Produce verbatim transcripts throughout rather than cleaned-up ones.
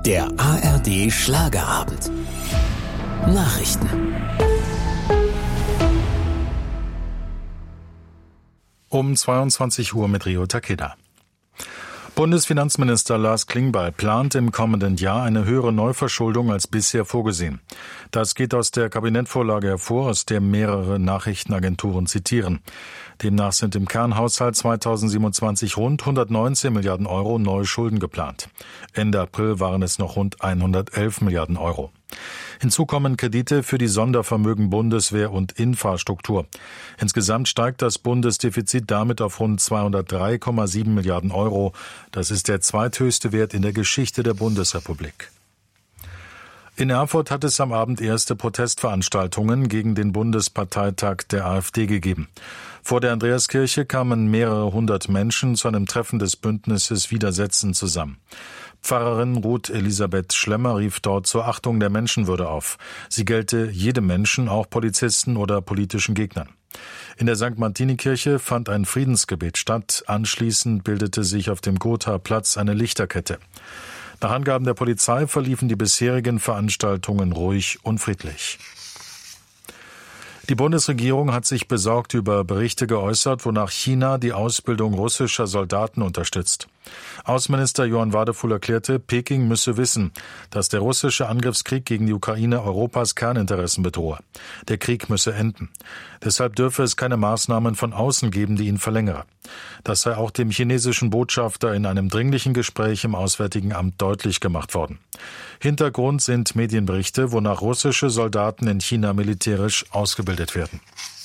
Der A R D Schlagerabend. Nachrichten. Um zweiundzwanzig Uhr mit Rio Takeda. Bundesfinanzminister Lars Klingbeil plant im kommenden Jahr eine höhere Neuverschuldung als bisher vorgesehen. Das geht aus der Kabinettvorlage hervor, aus der mehrere Nachrichtenagenturen zitieren. Demnach sind im Kernhaushalt zweitausendsiebenundzwanzig rund hundertneunzehn Milliarden Euro neue Schulden geplant. Ende April waren es noch rund hundertelf Milliarden Euro. Hinzu kommen Kredite für die Sondervermögen Bundeswehr und Infrastruktur. Insgesamt steigt das Bundesdefizit damit auf rund zweihundertdrei Komma sieben Milliarden Euro. Das ist der zweithöchste Wert in der Geschichte der Bundesrepublik. In Erfurt hat es am Abend erste Protestveranstaltungen gegen den Bundesparteitag der AfD gegeben. Vor der Andreaskirche kamen mehrere hundert Menschen zu einem Treffen des Bündnisses Widersetzen zusammen. Pfarrerin Ruth Elisabeth Schlemmer rief dort zur Achtung der Menschenwürde auf. Sie gelte jedem Menschen, auch Polizisten oder politischen Gegnern. In der Sankt Martini-Kirche fand ein Friedensgebet statt. Anschließend bildete sich auf dem Gotha-Platz eine Lichterkette. Nach Angaben der Polizei verliefen die bisherigen Veranstaltungen ruhig und friedlich. Die Bundesregierung hat sich besorgt über Berichte geäußert, wonach China die Ausbildung russischer Soldaten unterstützt. Außenminister Johann Wadefuhl erklärte, Peking müsse wissen, dass der russische Angriffskrieg gegen die Ukraine Europas Kerninteressen bedrohe. Der Krieg müsse enden. Deshalb dürfe es keine Maßnahmen von außen geben, die ihn verlängere. Das sei auch dem chinesischen Botschafter in einem dringlichen Gespräch im Auswärtigen Amt deutlich gemacht worden. Hintergrund sind Medienberichte, wonach russische Soldaten in China militärisch ausgebildet werden.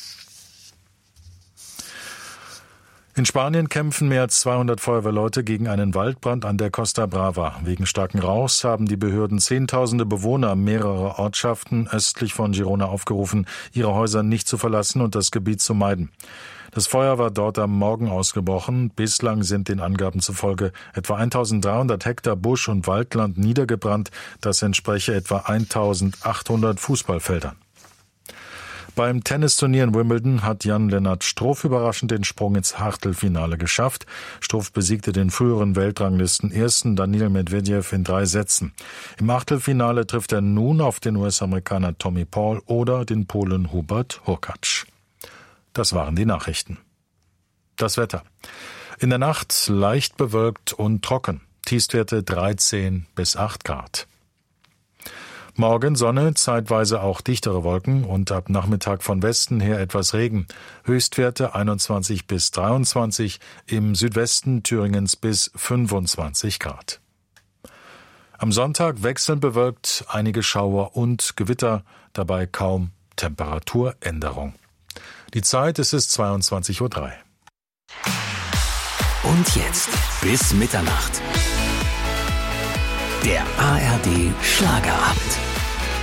In Spanien kämpfen mehr als zweihundert Feuerwehrleute gegen einen Waldbrand an der Costa Brava. Wegen starken Rauchs haben die Behörden Zehntausende Bewohner mehrerer Ortschaften östlich von Girona aufgerufen, ihre Häuser nicht zu verlassen und das Gebiet zu meiden. Das Feuer war dort am Morgen ausgebrochen. Bislang sind den Angaben zufolge etwa eintausenddreihundert Hektar Busch- und Waldland niedergebrannt. Das entspreche etwa eintausendachthundert Fußballfeldern. Beim Tennisturnier in Wimbledon hat Jan-Lennart Struff überraschend den Sprung ins Achtelfinale geschafft. Struff besiegte den früheren Weltranglisten-Ersten Daniil Medvedev in drei Sätzen. Im Achtelfinale trifft er nun auf den U S-Amerikaner Tommy Paul oder den Polen Hubert Hurkacz. Das waren die Nachrichten. Das Wetter. In der Nacht leicht bewölkt und trocken. Tiefstwerte dreizehn bis acht Grad. Morgen Sonne, zeitweise auch dichtere Wolken und ab Nachmittag von Westen her etwas Regen. Höchstwerte einundzwanzig bis dreiundzwanzig, im Südwesten Thüringens bis fünfundzwanzig Grad. Am Sonntag wechselnd bewölkt, einige Schauer und Gewitter, dabei kaum Temperaturänderung. Die Zeit ist es zweiundzwanzig Uhr drei. Und jetzt bis Mitternacht. Der A R D Schlagerabend.